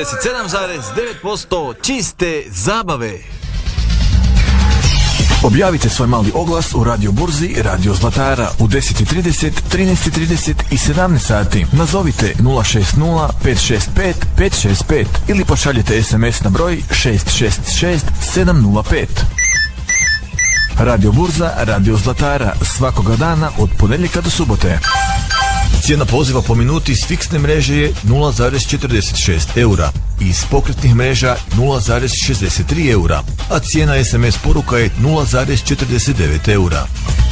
97,9% čiste zabave. Objavite svoj mali oglas u Radio Burzi, Radio Zlatara u 10:30, 13:30 i 17 sati. Nazovite 060 565 565 ili pošaljite SMS na broj 666 705. Radio Burza, Radio Zlatara, svakoga dana od ponedjeljka do subote. Cijena poziva po minuti s fiksne mreže je 0,46 eura i iz pokretnih mreža 0,63 eura, a cijena SMS poruka je 0,49 eura.